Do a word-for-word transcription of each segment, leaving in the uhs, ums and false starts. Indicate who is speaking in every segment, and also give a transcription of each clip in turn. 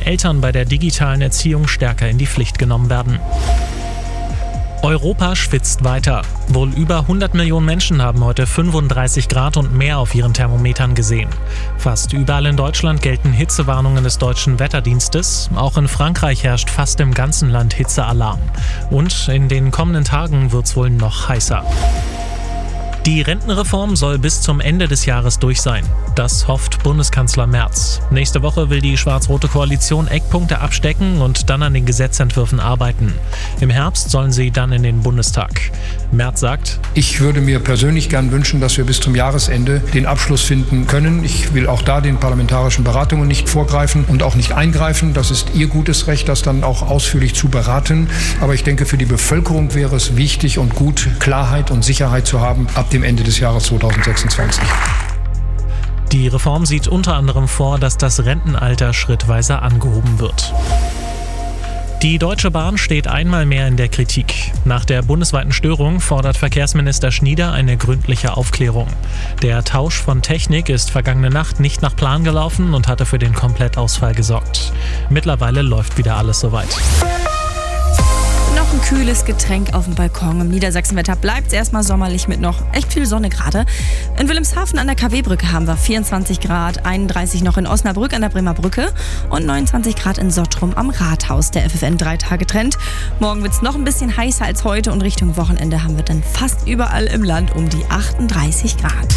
Speaker 1: Eltern bei der digitalen Erziehung stärker in die Pflicht genommen werden. Europa schwitzt weiter. Wohl über hundert Millionen Menschen haben heute fünfunddreißig Grad und mehr auf ihren Thermometern gesehen. Fast überall in Deutschland gelten Hitzewarnungen des deutschen Wetterdienstes. Auch in Frankreich herrscht fast im ganzen Land Hitzealarm. Und in den kommenden Tagen wird es wohl noch heißer. Die Rentenreform soll bis zum Ende des Jahres durch sein. Das hofft Bundeskanzler Merz. Nächste Woche will die schwarz-rote Koalition Eckpunkte abstecken und dann an den Gesetzentwürfen arbeiten. Im Herbst sollen sie dann in den Bundestag. Merz sagt:
Speaker 2: Ich würde mir persönlich gern wünschen, dass wir bis zum Jahresende den Abschluss finden können. Ich will auch da den parlamentarischen Beratungen nicht vorgreifen und auch nicht eingreifen. Das ist Ihr gutes Recht, das dann auch ausführlich zu beraten. Aber ich denke, für die Bevölkerung wäre es wichtig und gut, Klarheit und Sicherheit zu haben ab dem Ende des Jahres zweitausendsechsundzwanzig.
Speaker 1: Die Reform sieht unter anderem vor, dass das Rentenalter schrittweise angehoben wird. Die Deutsche Bahn steht einmal mehr in der Kritik. Nach der bundesweiten Störung fordert Verkehrsminister Schnieder eine gründliche Aufklärung. Der Tausch von Technik ist vergangene Nacht nicht nach Plan gelaufen und hatte für den Komplettausfall gesorgt. Mittlerweile läuft wieder alles soweit.
Speaker 3: Noch ein kühles Getränk auf dem Balkon. Im Niedersachsenwetter bleibt es erstmal sommerlich mit noch echt viel Sonne gerade. In Wilhelmshaven an der K W-Brücke haben wir vierundzwanzig Grad, einunddreißig noch in Osnabrück an der Bremer Brücke und neunundzwanzig Grad in Sottrum am Rathaus. Der F F N drei Tage Trend. Morgen wird es noch ein bisschen heißer als heute und Richtung Wochenende haben wir dann fast überall im Land um die achtunddreißig Grad.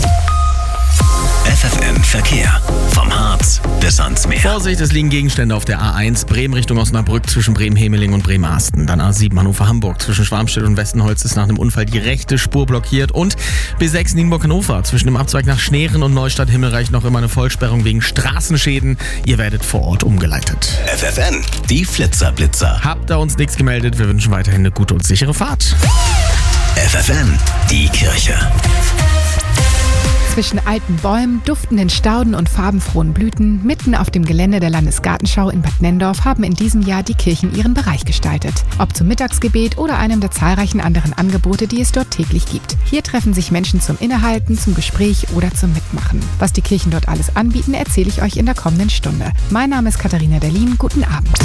Speaker 4: F F N Verkehr. Vom Harz bis ans Meer.
Speaker 5: Vorsicht, es liegen Gegenstände auf der A eins. Bremen Richtung Osnabrück zwischen Bremen-Hemeling und Bremerhaven. Dann A sieben Hannover-Hamburg zwischen Schwarmstedt und Westenholz ist nach einem Unfall die rechte Spur blockiert. Und B sechs Nienburg-Hannover zwischen dem Abzweig nach Schneeren und Neustadt-Himmelreich noch immer eine Vollsperrung wegen Straßenschäden. Ihr werdet vor Ort umgeleitet.
Speaker 4: F F N, die Flitzer-Blitzer.
Speaker 5: Habt ihr uns nichts gemeldet? Wir wünschen weiterhin eine gute und sichere Fahrt.
Speaker 4: F F N, die Kirche.
Speaker 6: Zwischen alten Bäumen, duftenden Stauden und farbenfrohen Blüten, mitten auf dem Gelände der Landesgartenschau in Bad Nenndorf haben in diesem Jahr die Kirchen ihren Bereich gestaltet. Ob zum Mittagsgebet oder einem der zahlreichen anderen Angebote, die es dort täglich gibt. Hier treffen sich Menschen zum Innehalten, zum Gespräch oder zum Mitmachen. Was die Kirchen dort alles anbieten, erzähle ich euch in der kommenden Stunde. Mein Name ist Katharina Derlin, guten Abend.